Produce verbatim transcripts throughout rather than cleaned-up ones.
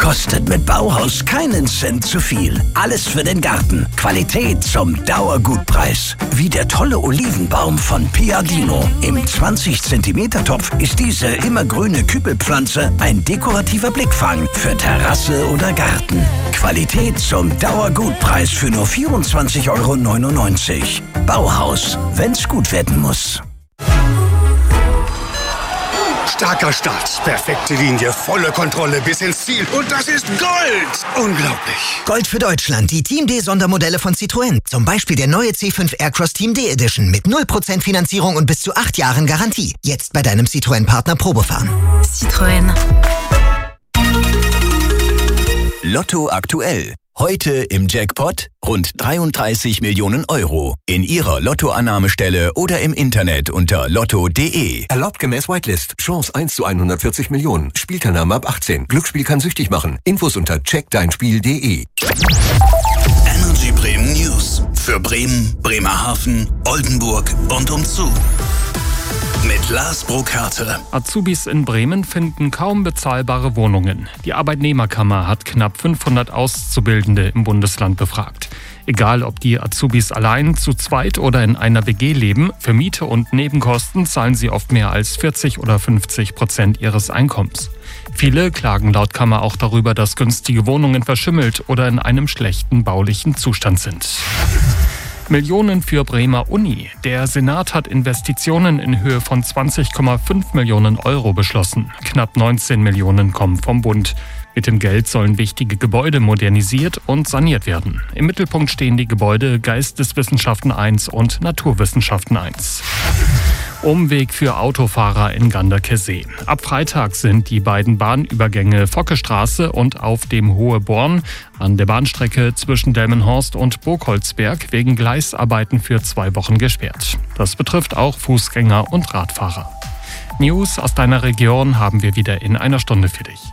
Kostet mit Bauhaus keinen Cent zu viel. Alles für den Garten. Qualität zum Dauergutpreis. Wie der tolle Olivenbaum von Piadino. Im zwanzig Zentimeter Topf ist diese immergrüne Kübelpflanze ein dekorativer Blickfang für Terrasse oder Garten. Qualität zum Dauergutpreis für nur vierundzwanzig Euro neunundneunzig. Bauhaus, wenn's gut werden muss. Starker Start, perfekte Linie, volle Kontrolle bis ins Ziel. Und das ist Gold! Unglaublich. Gold für Deutschland, die Team D-Sondermodelle von Citroën. Zum Beispiel der neue C fünf Aircross Team D Edition mit null Prozent Finanzierung und bis zu acht Jahren Garantie. Jetzt bei deinem Citroën-Partner Probefahren. Citroën. Lotto aktuell. Heute im Jackpot rund dreiunddreißig Millionen Euro. In Ihrer Lottoannahmestelle oder im Internet unter lotto punkt de. Erlaubt gemäß Whitelist. Chance eins zu hundertvierzig Millionen. Spielteilnahme ab achtzehn. Glücksspiel kann süchtig machen. Infos unter check dein spiel punkt de. Energy Bremen News. Für Bremen, Bremerhaven, Oldenburg und umzu. Mit Lars Brokarte. Azubis in Bremen finden kaum bezahlbare Wohnungen. Die Arbeitnehmerkammer hat knapp fünfhundert Auszubildende im Bundesland befragt. Egal, ob die Azubis allein, zu zweit oder in einer W G leben, für Miete und Nebenkosten zahlen sie oft mehr als vierzig oder fünfzig Prozent ihres Einkommens. Viele klagen laut Kammer auch darüber, dass günstige Wohnungen verschimmelt oder in einem schlechten baulichen Zustand sind. Millionen für Bremer Uni. Der Senat hat Investitionen in Höhe von zwanzig Komma fünf Millionen Euro beschlossen. Knapp neunzehn Millionen kommen vom Bund. Mit dem Geld sollen wichtige Gebäude modernisiert und saniert werden. Im Mittelpunkt stehen die Gebäude Geisteswissenschaften eins und Naturwissenschaften eins. Umweg für Autofahrer in Ganderkesee. Ab Freitag sind die beiden Bahnübergänge Fockestraße und auf dem Hohe Born an der Bahnstrecke zwischen Delmenhorst und Burgholzberg wegen Gleisarbeiten für zwei Wochen gesperrt. Das betrifft auch Fußgänger und Radfahrer. News aus deiner Region haben wir wieder in einer Stunde für dich.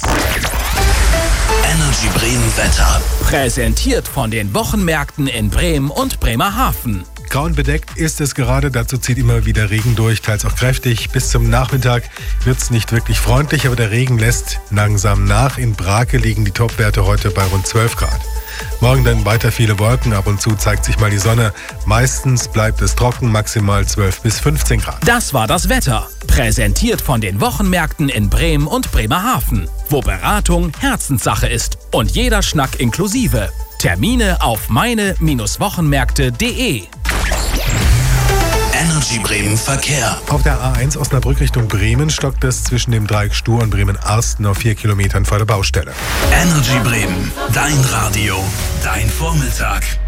Energy Bremen Wetter. Präsentiert von den Wochenmärkten in Bremen und Bremerhaven. Grauen bedeckt ist es gerade, dazu zieht immer wieder Regen durch, teils auch kräftig. Bis zum Nachmittag wird es nicht wirklich freundlich, aber der Regen lässt langsam nach. In Brake liegen die Topwerte heute bei rund zwölf Grad. Morgen dann weiter viele Wolken, ab und zu zeigt sich mal die Sonne. Meistens bleibt es trocken, maximal zwölf bis fünfzehn Grad. Das war das Wetter. Präsentiert von den Wochenmärkten in Bremen und Bremerhaven, wo Beratung Herzenssache ist und jeder Schnack inklusive. Termine auf meine Wochenmärkte punkt de. Energy Bremen Verkehr. Auf der A eins Osnabrück Richtung Bremen stockt es zwischen dem Dreieck Stur und Bremen-Arsten auf vier Kilometern vor der Baustelle. Energy Bremen, dein Radio, dein Vormittag.